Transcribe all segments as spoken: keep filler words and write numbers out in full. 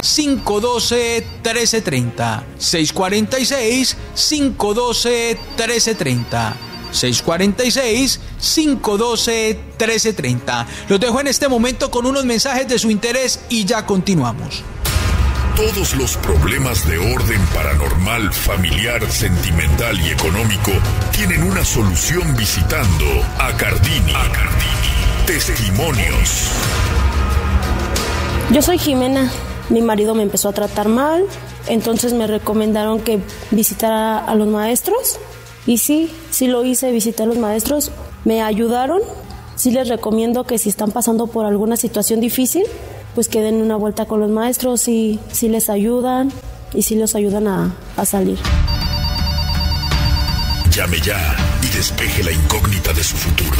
cinco uno dos, uno tres tres cero. seis cuatro seis, cinco uno dos, uno tres tres cero. seis cuatro seis, cinco uno dos, uno tres tres cero. Los dejo en este momento con unos mensajes de su interés y ya continuamos. Todos los problemas de orden paranormal, familiar, sentimental y económico tienen una solución visitando a Cardini. A Cardini. Testimonios. Yo soy Jimena. Mi marido me empezó a tratar mal, entonces me recomendaron que visitara a los maestros. Y sí, sí lo hice, visité a los maestros. Me ayudaron. Sí les recomiendo que si están pasando por alguna situación difícil, pues que den una vuelta con los maestros y sí les ayudan y sí los ayudan a, a salir. Llame ya y despeje la incógnita de su futuro.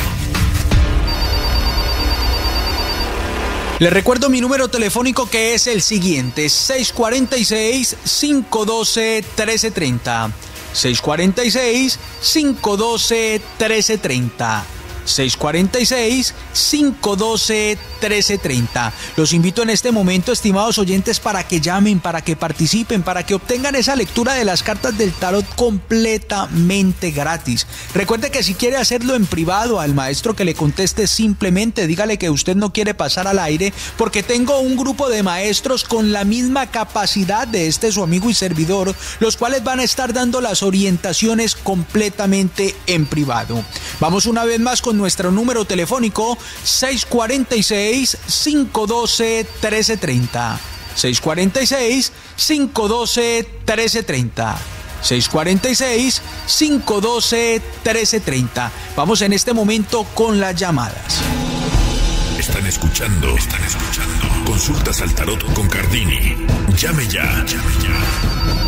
Le recuerdo mi número telefónico, que es el siguiente: seis cuatro seis, cinco uno dos, uno tres tres cero. seis cuatro seis, cinco uno dos, uno tres tres cero. seis cuatro seis, cinco uno dos, uno tres tres cero. Los invito en este momento, estimados oyentes, para que llamen, para que participen, para que obtengan esa lectura de las cartas del tarot completamente gratis. Recuerde que si quiere hacerlo en privado, al maestro que le conteste, simplemente dígale que usted no quiere pasar al aire, porque tengo un grupo de maestros con la misma capacidad de este su amigo y servidor, los cuales van a estar dando las orientaciones completamente en privado. Vamos una vez más con nuestro número telefónico: seis cuatro seis, cinco uno dos, uno tres tres cero. seis cuatro seis, cinco uno dos, uno tres tres cero. seis cuatro seis, cinco uno dos, uno tres tres cero. Vamos en este momento con las llamadas. Están escuchando, están escuchando. Consultas al tarot con Cardini. Llame ya, llame ya.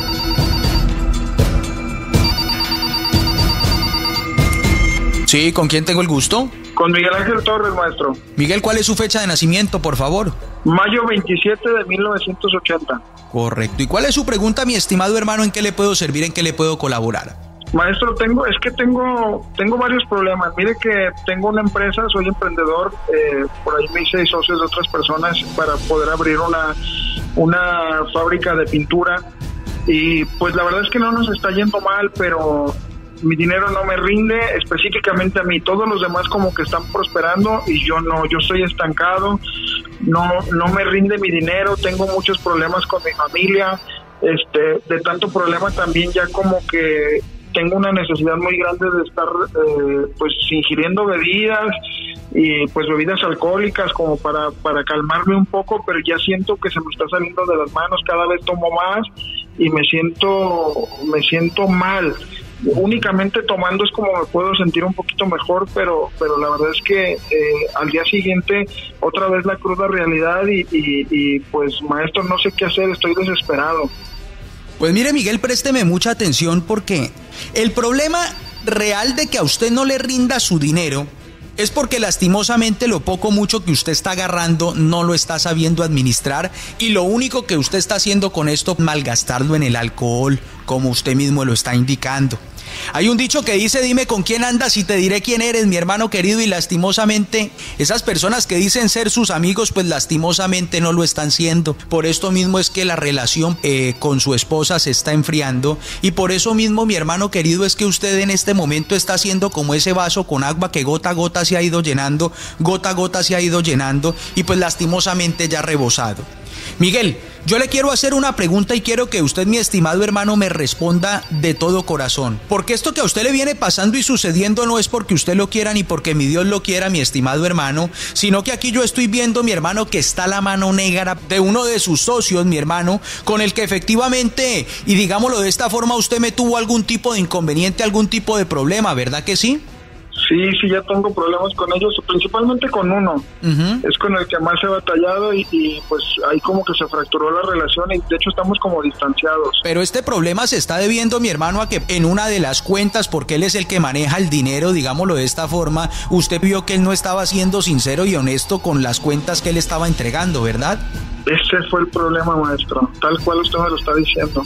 Sí, ¿con quién tengo el gusto? Con Miguel Ángel Torres, maestro. Miguel, ¿cuál es su fecha de nacimiento, por favor? Mayo veintisiete de mil novecientos ochenta. Correcto. ¿Y cuál es su pregunta, mi estimado hermano? ¿En qué le puedo servir? ¿En qué le puedo colaborar? Maestro, tengo, es que tengo, tengo varios problemas. Mire que tengo una empresa, soy emprendedor, eh, por ahí me hice socios de otras personas para poder abrir una, una fábrica de pintura, y pues la verdad es que no nos está yendo mal, pero mi dinero no me rinde, específicamente a mí. Todos los demás como que están prosperando y yo no, yo estoy estancado, no, no me rinde mi dinero, tengo muchos problemas con mi familia, este, de tanto problema también ya como que tengo una necesidad muy grande de estar eh, pues ingiriendo bebidas y pues bebidas alcohólicas como para, para calmarme un poco, pero ya siento que se me está saliendo de las manos, cada vez tomo más y me siento, me siento mal. Únicamente tomando es como me puedo sentir un poquito mejor, pero pero la verdad es que eh, al día siguiente otra vez la cruda realidad y, y, y pues maestro, no sé qué hacer, estoy desesperado. Pues mire, Miguel, présteme mucha atención, porque el problema real de que a usted no le rinda su dinero es porque lastimosamente lo poco o mucho que usted está agarrando no lo está sabiendo administrar, y lo único que usted está haciendo con esto es malgastarlo en el alcohol, como usted mismo lo está indicando. Hay un dicho que dice: dime con quién andas y te diré quién eres, mi hermano querido, y lastimosamente esas personas que dicen ser sus amigos, pues lastimosamente no lo están siendo. Por esto mismo es que la relación eh, con su esposa se está enfriando, y por eso mismo, mi hermano querido, es que usted en este momento está haciendo como ese vaso con agua que gota a gota se ha ido llenando, gota a gota se ha ido llenando, y pues lastimosamente ya ha rebosado. Miguel, yo le quiero hacer una pregunta y quiero que usted, mi estimado hermano, me responda de todo corazón. Porque esto que a usted le viene pasando y sucediendo no es porque usted lo quiera ni porque mi Dios lo quiera, mi estimado hermano, sino que aquí yo estoy viendo, mi hermano, que está la mano negra de uno de sus socios, mi hermano, con el que efectivamente, y digámoslo de esta forma, usted me tuvo algún tipo de inconveniente, algún tipo de problema, ¿verdad que sí? Sí, sí, ya tengo problemas con ellos, principalmente con uno. Uh-huh. Es con el que más he batallado y, y pues ahí como que se fracturó la relación y de hecho estamos como distanciados. Pero este problema se está debiendo, mi hermano, a que en una de las cuentas, porque él es el que maneja el dinero, digámoslo de esta forma, usted vio que él no estaba siendo sincero y honesto con las cuentas que él estaba entregando, ¿verdad? Ese fue el problema, maestro, tal cual usted me lo está diciendo.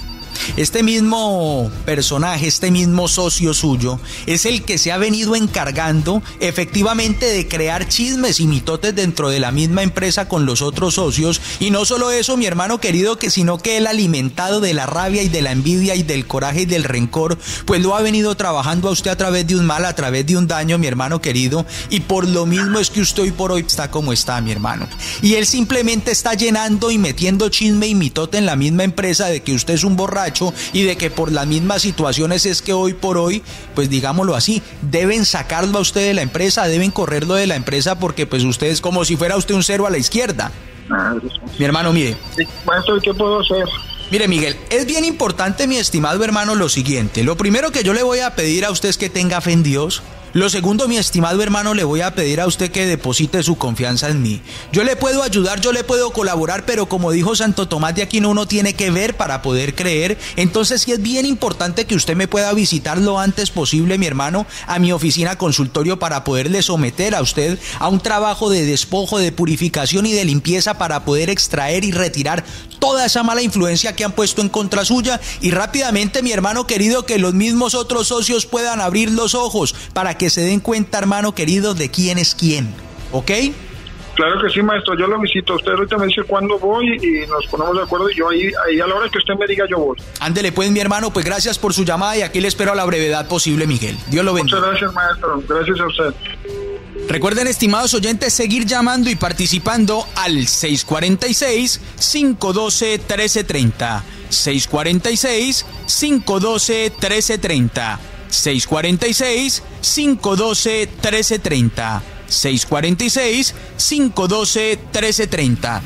Este mismo personaje, este mismo socio suyo, es el que se ha venido encargando efectivamente de crear chismes y mitotes dentro de la misma empresa con los otros socios. Y no solo eso, mi hermano querido, que sino que él, alimentado de la rabia y de la envidia y del coraje y del rencor, pues lo ha venido trabajando a usted a través de un mal, a través de un daño, mi hermano querido. Y por lo mismo es que usted hoy por hoy está como está, mi hermano. Y él simplemente está llenando y metiendo chisme y mitote en la misma empresa de que usted es un borracho y de que por las mismas situaciones es que hoy por hoy, pues digámoslo así, deben sacarlo a usted de la empresa, deben correrlo de la empresa, porque pues usted es como si fuera usted un cero a la izquierda. Ah, mi hermano, mire. Sí, maestro, ¿qué puedo hacer? Mire, Miguel, es bien importante, mi estimado hermano, lo siguiente. Lo primero que yo le voy a pedir a usted es que tenga fe en Dios. Lo segundo, mi estimado hermano, le voy a pedir a usted que deposite su confianza en mí. Yo le puedo ayudar, yo le puedo colaborar, pero como dijo Santo Tomás de Aquino, uno tiene que ver para poder creer. Entonces sí es bien importante que usted me pueda visitar lo antes posible, mi hermano, a mi oficina consultorio, para poderle someter a usted a un trabajo de despojo, de purificación y de limpieza, para poder extraer y retirar toda esa mala influencia que han puesto en contra suya. Y rápidamente, mi hermano querido, que los mismos otros socios puedan abrir los ojos para que se den cuenta, hermano querido, de quién es quién, ¿ok? Claro que sí, maestro, yo lo visito. Usted ahorita me dice cuándo voy y nos ponemos de acuerdo, y yo ahí, ahí a la hora que usted me diga yo voy. Ándele pues, mi hermano, pues gracias por su llamada y aquí le espero a la brevedad posible, Miguel. Dios lo bendiga. Muchas gracias, maestro, gracias a usted. Recuerden, estimados oyentes, seguir llamando y participando al seis cuatro seis, cinco uno dos, uno tres tres cero, seis cuatro seis, cinco uno dos, uno tres tres cero, seis cuatro seis, cinco uno dos, uno tres tres cero, seis cuatro seis, cinco uno dos, uno tres tres cero.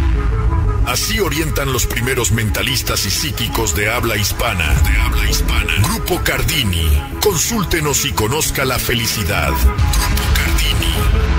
Así orientan los primeros mentalistas y psíquicos de habla hispana. De habla hispana. Grupo Cardini. Consúltenos y conozca la felicidad. Grupo Cardini.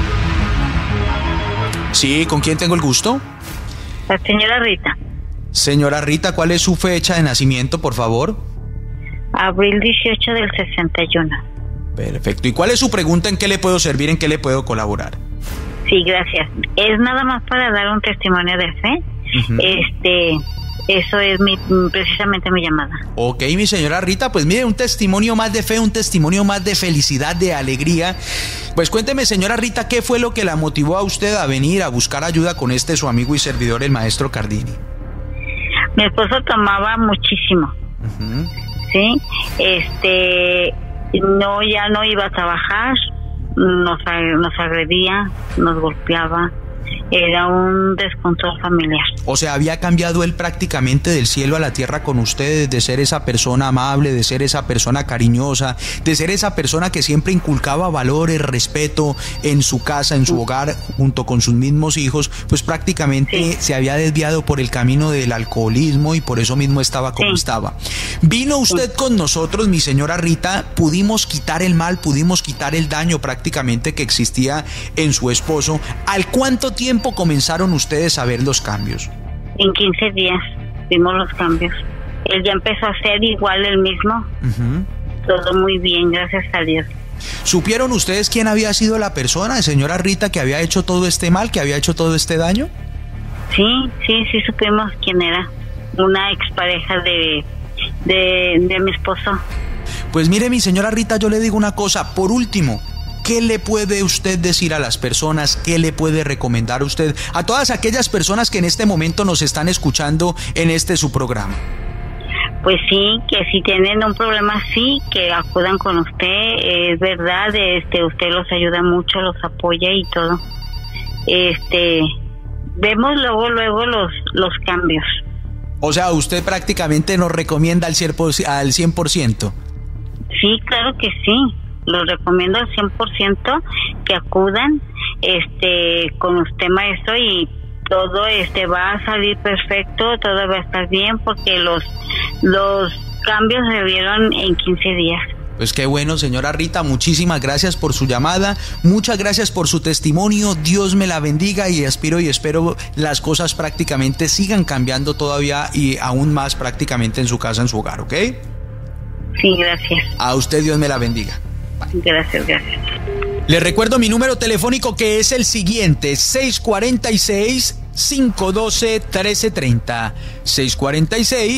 Sí, ¿con quién tengo el gusto? La señora Rita. Señora Rita, ¿cuál es su fecha de nacimiento, por favor? Abril dieciocho del sesenta y uno. Perfecto. ¿Y cuál es su pregunta? ¿En qué le puedo servir? ¿En qué le puedo colaborar? Sí, gracias. Es nada más para dar un testimonio de fe. Uh-huh. Este, eso es mi, precisamente mi llamada. Ok, mi señora Rita, pues mire, un testimonio más de fe, un testimonio más de felicidad, de alegría. Pues cuénteme, señora Rita, ¿qué fue lo que la motivó a usted a venir a buscar ayuda con este su amigo y servidor, el maestro Cardini? Mi esposo tomaba muchísimo. Uh-huh. Sí, este, no, ya no iba a trabajar, nos, nos agredía, nos golpeaba. Era un descontrol familiar. O sea, había cambiado él prácticamente del cielo a la tierra con ustedes, de ser esa persona amable, de ser esa persona cariñosa, de ser esa persona que siempre inculcaba valores, respeto en su casa, en su hogar, junto con sus mismos hijos, pues prácticamente sí. Se había desviado por el camino del alcoholismo y por eso mismo estaba como sí. estaba. Vino usted sí. con nosotros, mi señora Rita, pudimos quitar el mal, pudimos quitar el daño prácticamente que existía en su esposo. ¿Al cuánto tiempo comenzaron ustedes a ver los cambios? En quince días vimos los cambios. Él ya empezó a ser igual el mismo. Uh-huh. Todo muy bien, gracias a Dios. ¿Supieron ustedes quién había sido la persona, señora Rita, que había hecho todo este mal, que había hecho todo este daño? Sí, sí, sí supimos quién era. Una expareja de, de, de mi esposo. Pues mire, mi señora Rita, yo le digo una cosa, por último, ¿qué le puede usted decir a las personas? ¿Qué le puede recomendar usted a todas aquellas personas que en este momento nos están escuchando en este su programa? Pues sí, que si tienen un problema así, que acudan con usted, es verdad, este, usted los ayuda mucho, los apoya y todo. Este, vemos luego, luego los, los cambios. O sea, usted prácticamente nos recomienda al cien por ciento. Sí, claro que sí. Los recomiendo al cien por ciento que acudan este con usted, maestro, y todo este va a salir perfecto, todo va a estar bien, porque los los cambios se vieron en quince días. Pues qué bueno, señora Rita, muchísimas gracias por su llamada, muchas gracias por su testimonio, Dios me la bendiga y aspiro y espero las cosas prácticamente sigan cambiando todavía y aún más prácticamente en su casa, en su hogar, ¿ok? Sí, gracias. A usted, Dios me la bendiga. Gracias, gracias. Le recuerdo mi número telefónico, que es el siguiente: seis cuatro seis, cinco uno dos, uno tres tres cero, seis cuatro seis,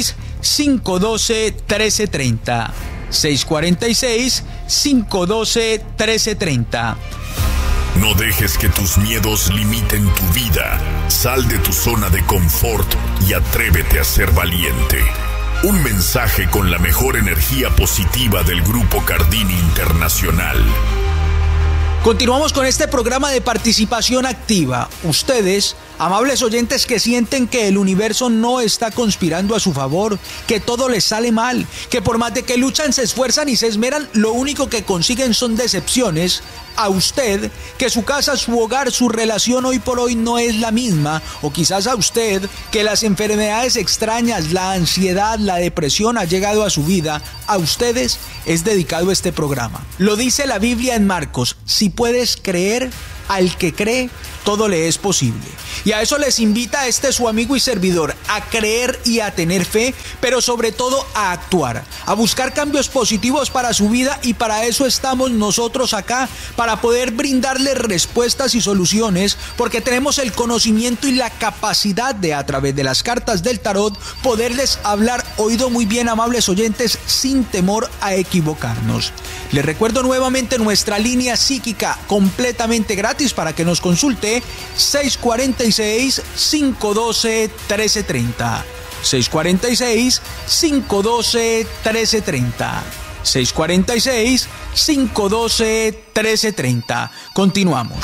cinco uno dos, uno tres tres cero. seis cuatro seis, cinco uno dos, uno tres tres cero. No dejes que tus miedos limiten tu vida. Sal de tu zona de confort y atrévete a ser valiente. Un mensaje con la mejor energía positiva del Grupo Cardini Internacional. Continuamos con este programa de participación activa. Ustedes, amables oyentes que sienten que el universo no está conspirando a su favor, que todo les sale mal, que por más de que luchan, se esfuerzan y se esmeran, lo único que consiguen son decepciones. A usted, que su casa, su hogar, su relación hoy por hoy no es la misma, o quizás a usted, que las enfermedades extrañas, la ansiedad, la depresión ha llegado a su vida, a ustedes es dedicado este programa. Lo dice la Biblia en Marcos: si puedes creer, al que cree, todo le es posible. Y a eso les invita este su amigo y servidor, a creer y a tener fe, pero sobre todo a actuar, a buscar cambios positivos para su vida, y para eso estamos nosotros acá, para poder brindarles respuestas y soluciones, porque tenemos el conocimiento y la capacidad de, a través de las cartas del tarot, poderles hablar, oído muy bien, amables oyentes, sin temor a equivocarnos. Les recuerdo nuevamente nuestra línea psíquica completamente gratis para que nos consulte: seis cuatro seis, cinco uno dos, uno tres tres cero. seis cuatro seis, cinco uno dos, uno tres tres cero. seis cuatro seis, cinco uno dos, uno tres tres cero. Continuamos.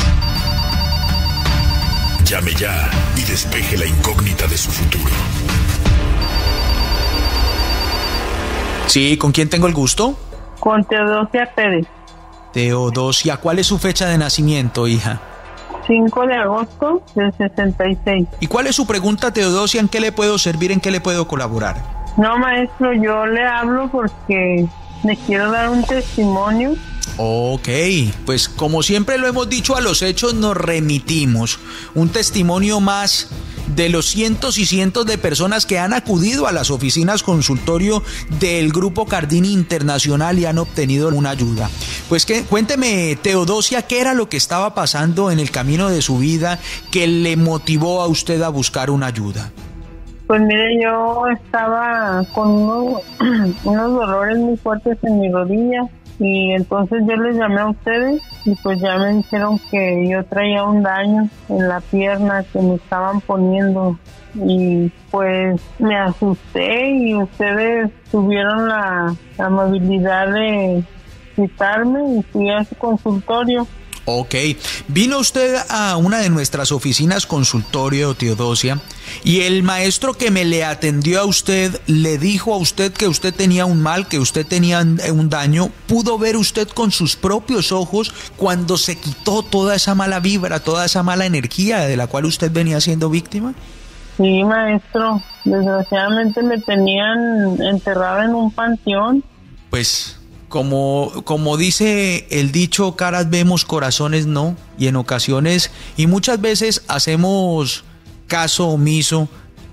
Llame ya y despeje la incógnita de su futuro. Sí, ¿con quién tengo el gusto? Con Teodosia Pérez. Teodosia, ¿cuál es su fecha de nacimiento, hija? cinco de agosto del sesenta y seis. ¿Y cuál es su pregunta, Teodosia? ¿En qué le puedo servir? ¿En qué le puedo colaborar? No, maestro, yo le hablo porque le quiero dar un testimonio. Ok, pues como siempre lo hemos dicho, a los hechos nos remitimos. Un testimonio más de los cientos y cientos de personas que han acudido a las oficinas consultorio del Grupo Cardini Internacional y han obtenido una ayuda. Pues que, cuénteme, Teodosia, ¿qué era lo que estaba pasando en el camino de su vida que le motivó a usted a buscar una ayuda? Pues mire, yo estaba con unos, unos dolores muy fuertes en mi rodilla, y entonces yo les llamé a ustedes y pues ya me dijeron que yo traía un daño en la pierna que me estaban poniendo, y pues me asusté y ustedes tuvieron la, la amabilidad de citarme y fui a su consultorio. Ok, vino usted a una de nuestras oficinas consultorio, Teodosia, y el maestro que me le atendió a usted le dijo a usted que usted tenía un mal, que usted tenía un daño. ¿Pudo ver usted con sus propios ojos cuando se quitó toda esa mala vibra, toda esa mala energía de la cual usted venía siendo víctima? Sí, maestro, desgraciadamente me tenían enterrada en un panteón. Pues Como, como dice el dicho, caras vemos, corazones no, y en ocasiones y muchas veces hacemos caso omiso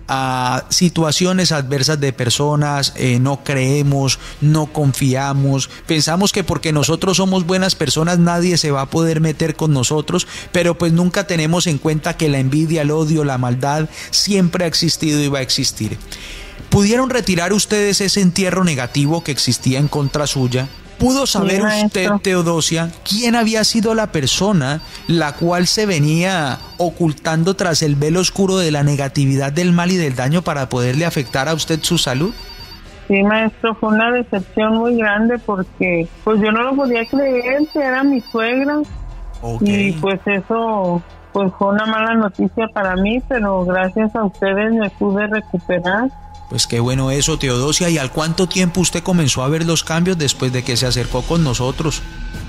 a situaciones adversas de personas, eh, no creemos, no confiamos, pensamos que porque nosotros somos buenas personas nadie se va a poder meter con nosotros, pero pues nunca tenemos en cuenta que la envidia, el odio, la maldad siempre ha existido y va a existir. ¿Pudieron retirar ustedes ese entierro negativo que existía en contra suya? ¿Pudo saber sí, usted, Teodosia, quién había sido la persona la cual se venía ocultando tras el velo oscuro de la negatividad, del mal y del daño para poderle afectar a usted su salud? Sí, maestro, fue una decepción muy grande porque pues yo no lo podía creer, que era mi suegra. Okay. Y pues eso pues fue una mala noticia para mí, pero gracias a ustedes me pude recuperar. Pues qué bueno eso, Teodosia. ¿Y al cuánto tiempo usted comenzó a ver los cambios después de que se acercó con nosotros?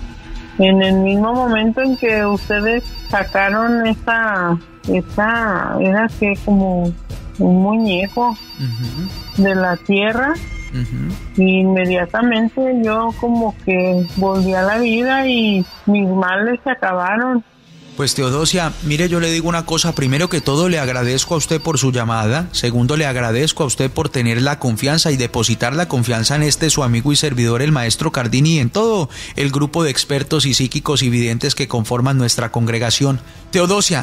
En el mismo momento en que ustedes sacaron esa, esa era que como un muñeco uh-huh. de la tierra, uh-huh. y inmediatamente yo como que volví a la vida y mis males se acabaron. Pues Teodosia, mire, yo le digo una cosa: primero que todo le agradezco a usted por su llamada, segundo le agradezco a usted por tener la confianza y depositar la confianza en este su amigo y servidor, el maestro Cardini, y en todo el grupo de expertos y psíquicos y videntes que conforman nuestra congregación. Teodosia,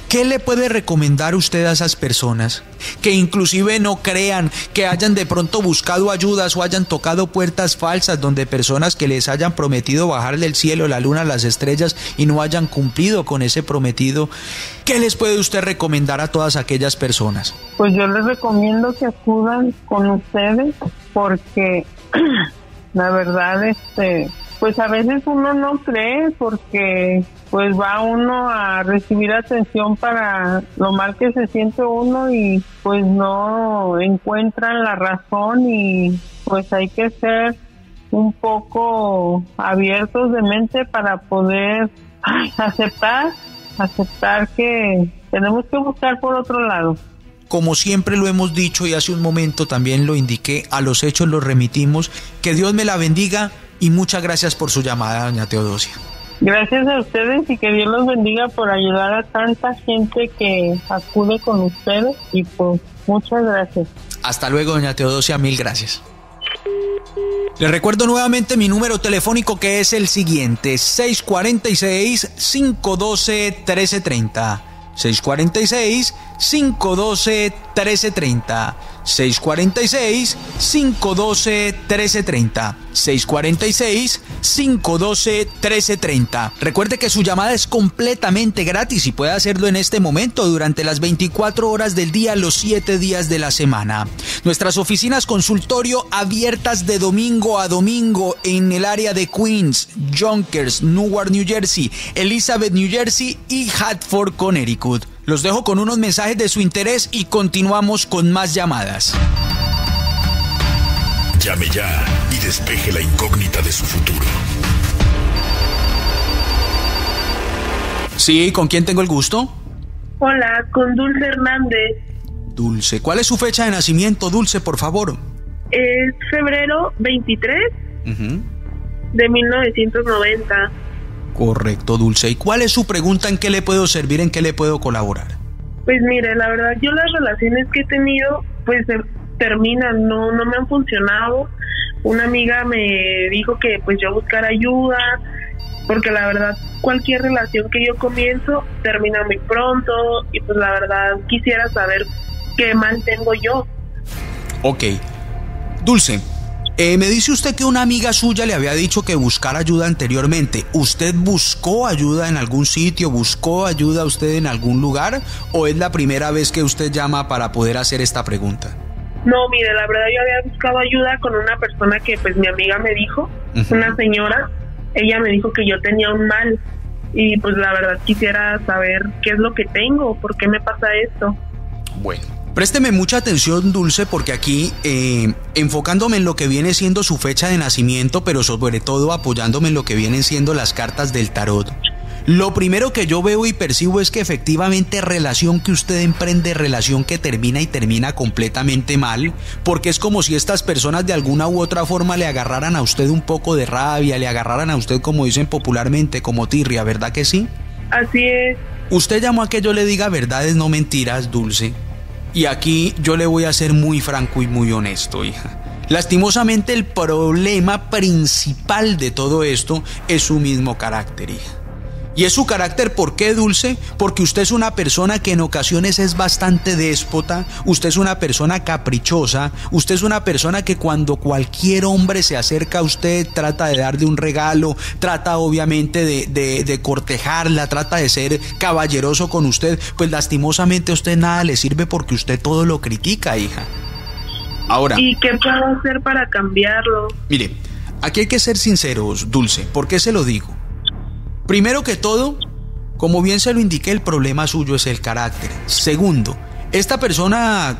¿Qué le puede recomendar usted a esas personas que inclusive no crean, que hayan de pronto buscado ayudas o hayan tocado puertas falsas donde personas que les hayan prometido bajar del cielo, la luna, las estrellas y no hayan cumplido con ese prometido? ¿Qué les puede usted recomendar a todas aquellas personas? Pues yo les recomiendo que acudan con ustedes porque la verdad, este, pues a veces uno no cree porque pues va uno a recibir atención para lo mal que se siente uno y pues no encuentran la razón y pues hay que ser un poco abiertos de mente para poder ay, aceptar, aceptar que tenemos que buscar por otro lado. Como siempre lo hemos dicho y hace un momento también lo indiqué, a los hechos los remitimos. Que Dios me la bendiga y muchas gracias por su llamada, doña Teodosia. Gracias a ustedes y que Dios los bendiga por ayudar a tanta gente que acude con ustedes y pues muchas gracias. Hasta luego, doña Teodosia, mil gracias. Le recuerdo nuevamente mi número telefónico que es el siguiente, seis cuatro seis, cinco uno dos, uno tres tres cero. seis cuatro seis, cinco uno dos, uno tres tres cero. seis cuatro seis, cinco uno dos, uno tres tres cero. seis cuatro seis, cinco uno dos, uno tres tres cero. Recuerde que su llamada es completamente gratis y puede hacerlo en este momento durante las veinticuatro horas del día, los siete días de la semana. Nuestras oficinas consultorio abiertas de domingo a domingo en el área de Queens, Yonkers, Newark, New Jersey, Elizabeth, New Jersey y Hartford, Connecticut. Los dejo con unos mensajes de su interés y continuamos con más llamadas. Llame ya y despeje la incógnita de su futuro. Sí, ¿con quién tengo el gusto? Hola, con Dulce Hernández. Dulce, ¿cuál es su fecha de nacimiento, Dulce, por favor? Es febrero veintitrés uh-huh. de mil novecientos noventa. Correcto, Dulce. ¿Y cuál es su pregunta? ¿En qué le puedo servir? ¿En qué le puedo colaborar? Pues mire, la verdad, yo las relaciones que he tenido, pues se terminan, no, no me han funcionado. Una amiga me dijo que pues yo buscara ayuda, porque la verdad, cualquier relación que yo comienzo termina muy pronto, y pues la verdad quisiera saber qué mal tengo yo. Ok. Dulce, Eh, me dice usted que una amiga suya le había dicho que buscara ayuda anteriormente. ¿Usted buscó ayuda en algún sitio? ¿Buscó ayuda usted en algún lugar? ¿O es la primera vez que usted llama para poder hacer esta pregunta? No, mire, la verdad yo había buscado ayuda con una persona que pues mi amiga me dijo, uh-huh. una señora. Ella me dijo que yo tenía un mal y pues la verdad quisiera saber qué es lo que tengo, por qué me pasa esto. Bueno. Présteme mucha atención, Dulce, porque aquí, eh, enfocándome en lo que viene siendo su fecha de nacimiento, pero sobre todo apoyándome en lo que vienen siendo las cartas del tarot, lo primero que yo veo y percibo es que efectivamente relación que usted emprende, relación que termina y termina completamente mal, porque es como si estas personas de alguna u otra forma le agarraran a usted un poco de rabia, le agarraran a usted, como dicen popularmente, como tirria, ¿verdad que sí? Así es. Usted llamó a que yo le diga verdades, no mentiras, Dulce. Y aquí yo le voy a ser muy franco y muy honesto, hija. Lastimosamente el problema principal de todo esto es su mismo carácter, hija. ¿Y es su carácter por qué, Dulce? Porque usted es una persona que en ocasiones es bastante déspota, usted es una persona caprichosa, usted es una persona que cuando cualquier hombre se acerca a usted trata de darle un regalo, trata obviamente de, de, de cortejarla, trata de ser caballeroso con usted, pues lastimosamente a usted nada le sirve porque usted todo lo critica, hija. Ahora, ¿y qué puedo hacer para cambiarlo? Mire, aquí hay que ser sinceros, Dulce. ¿Por qué se lo digo? Primero que todo, como bien se lo indiqué, el problema suyo es el carácter. Segundo, esta persona,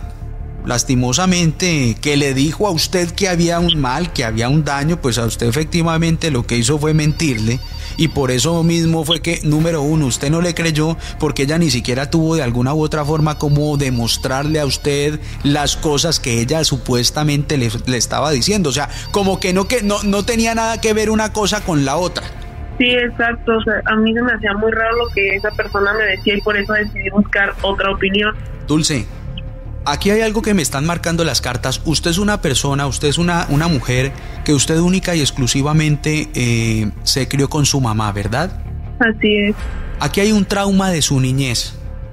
lastimosamente, que le dijo a usted que había un mal, que había un daño, pues a usted efectivamente lo que hizo fue mentirle. Y por eso mismo fue que, número uno, usted no le creyó, porque ella ni siquiera tuvo de alguna u otra forma como demostrarle a usted las cosas que ella supuestamente le, le estaba diciendo. O sea, como que no, que no, no tenía nada que ver una cosa con la otra. Sí, exacto. O sea, a mí se me hacía muy raro lo que esa persona me decía y por eso decidí buscar otra opinión. Dulce, aquí hay algo que me están marcando las cartas. Usted es una persona, usted es una, una mujer que usted única y exclusivamente eh, se crió con su mamá, ¿verdad? Así es. Aquí hay un trauma de su niñez.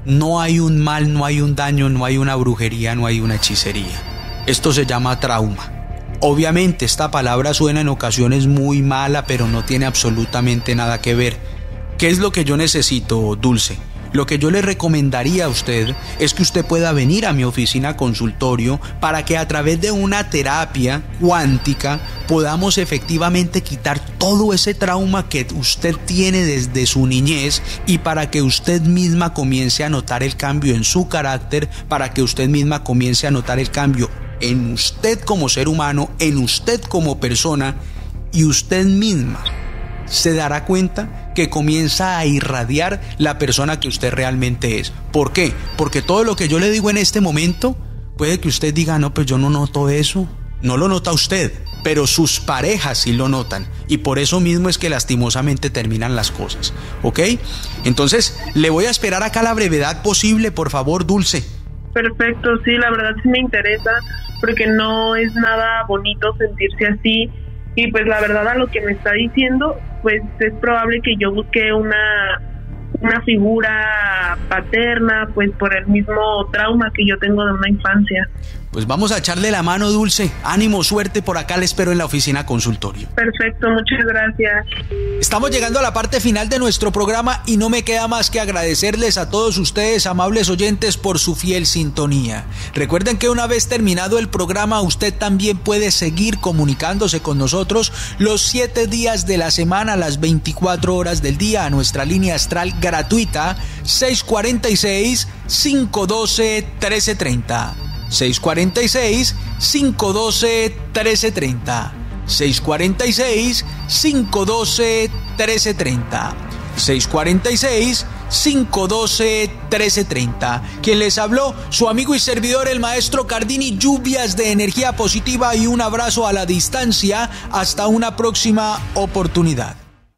no hay un mal, no hay un daño, no hay una brujería, no hay una hechicería. Esto se llama trauma. Obviamente esta palabra suena en ocasiones muy mala, pero no tiene absolutamente nada que ver. ¿Qué es lo que yo necesito, Dulce? Lo que yo le recomendaría a usted es que usted pueda venir a mi oficina consultorio para que a través de una terapia cuántica podamos efectivamente quitar todo ese trauma que usted tiene desde su niñez y para que usted misma comience a notar el cambio en su carácter, para que usted misma comience a notar el cambio en usted como ser humano, en usted como persona, y usted misma se dará cuenta que comienza a irradiar la persona que usted realmente es. ¿Por qué? Porque todo lo que yo le digo en este momento, puede que usted diga, no, pues yo no noto eso. No lo nota usted, pero sus parejas sí lo notan. Y por eso mismo es que lastimosamente terminan las cosas. ¿Ok? Entonces, le voy a esperar acá a la brevedad posible, por favor, Dulce. Perfecto, sí, la verdad sí me interesa, porque no es nada bonito sentirse así. Y pues la verdad, a lo que me está diciendo, pues es probable que yo busque una, una figura paterna, pues por el mismo trauma que yo tengo de una infancia. Pues vamos a echarle la mano, Dulce. Ánimo, suerte, por acá le espero en la oficina consultorio. Perfecto, muchas gracias. Estamos llegando a la parte final de nuestro programa y no me queda más que agradecerles a todos ustedes, amables oyentes, por su fiel sintonía. Recuerden que una vez terminado el programa, usted también puede seguir comunicándose con nosotros los siete días de la semana, las veinticuatro horas del día, a nuestra línea astral gratuita seis cuatro seis, cinco uno dos, uno tres tres cero. seis cuatro seis, cinco uno dos, uno tres tres cero. seis cuatro seis, cinco uno dos, uno tres tres cero. seis cuatro seis, cinco uno dos, uno tres tres cero. Quien les habló, su amigo y servidor, el maestro Cardini. Lluvias de energía positiva y un abrazo a la distancia. Hasta una próxima oportunidad.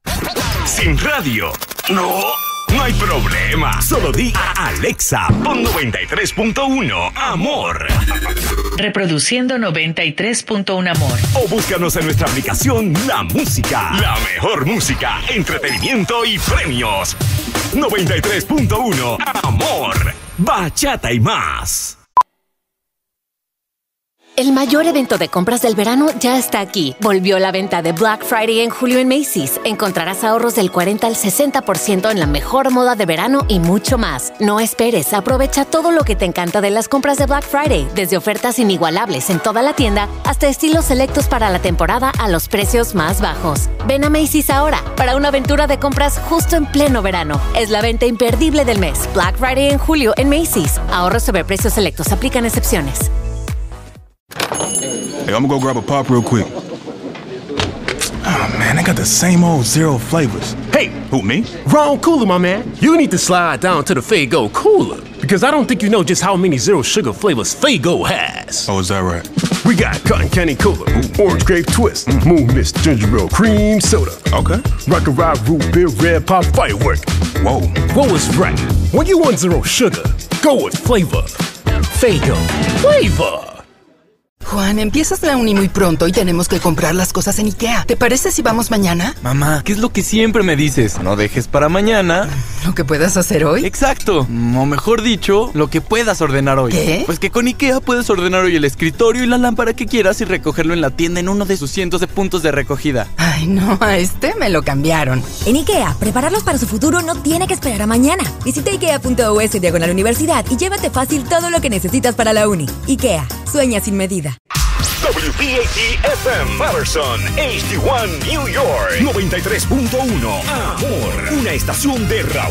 Sin radio, no, no hay problema. Solo di a Alexa, pon noventa y tres punto uno Amor. Reproduciendo noventa y tres punto uno Amor. O búscanos en nuestra aplicación La Música. La mejor música, entretenimiento y premios. noventa y tres punto uno Amor. Bachata y más. El mayor evento de compras del verano ya está aquí. Volvió la venta de Black Friday en julio en Macy's. Encontrarás ahorros del cuarenta al sesenta por ciento en la mejor moda de verano y mucho más. No esperes, aprovecha todo lo que te encanta de las compras de Black Friday, desde ofertas inigualables en toda la tienda hasta estilos selectos para la temporada a los precios más bajos. Ven a Macy's ahora para una aventura de compras justo en pleno verano. Es la venta imperdible del mes. Black Friday en julio en Macy's. Ahorros sobre precios selectos. Aplican excepciones. Hey, I'm gonna go grab a pop real quick. Oh man, they got the same old zero flavors. Hey, who, me? Wrong cooler, my man. You need to slide down to the Faygo cooler, because I don't think you know just how many zero sugar flavors Faygo has. Oh, is that right? We got cotton candy cooler, orange grape twist, mm. moon mist ginger ale cream soda. Okay. Rock and ride root beer red pop firework. Whoa. What was right? When you want zero sugar, go with flavor. Faygo. Flavor. Juan, empiezas la uni muy pronto y tenemos que comprar las cosas en IKEA. ¿Te parece si vamos mañana? Mamá, ¿qué es lo que siempre me dices? No dejes para mañana ¿lo que puedas hacer hoy? Exacto, o mejor dicho, lo que puedas ordenar hoy. ¿Qué? Pues que con IKEA puedes ordenar hoy el escritorio y la lámpara que quieras y recogerlo en la tienda en uno de sus cientos de puntos de recogida. Ay, no, a este me lo cambiaron. En IKEA, prepararlos para su futuro no tiene que esperar a mañana. Visita ikea punto u s diagonal universidad y llévate fácil todo lo que necesitas para la uni. IKEA, sueña sin medida. W P A T F M Patterson, H D uno New York, noventa y tres punto uno Amor, una estación de Raúl